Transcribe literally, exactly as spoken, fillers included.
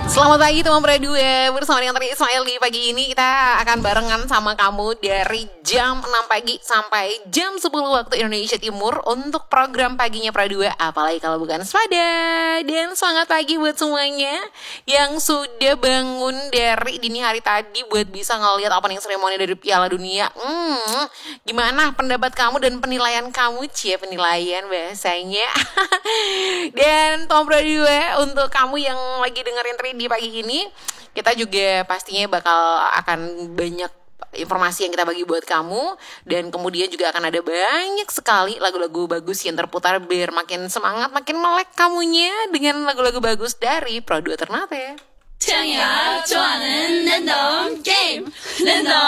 Selamat pagi teman Pradua. Bersama dengan Tri Ismail di pagi ini kita akan barengan sama kamu dari jam enam pagi sampai jam sepuluh waktu Indonesia Timur untuk program paginya Pradua. Apalagi kalau bukan sepada. Dan semangat pagi buat semuanya yang sudah bangun dari dini hari tadi buat bisa ngeliat opening seremoni dari Piala Dunia. Hmm, gimana pendapat kamu dan penilaian kamu? Cie, penilaian bahasanya. Dan teman Pradua, untuk kamu yang lagi dengerin Tri di pagi ini, kita juga pastinya bakal akan banyak informasi yang kita bagi buat kamu. Dan kemudian juga akan ada banyak sekali lagu-lagu bagus yang terputar biar makin semangat, makin melek kamunya dengan lagu-lagu bagus dari Pro dua Ternate. 枪牙抓人能懂 game 能懂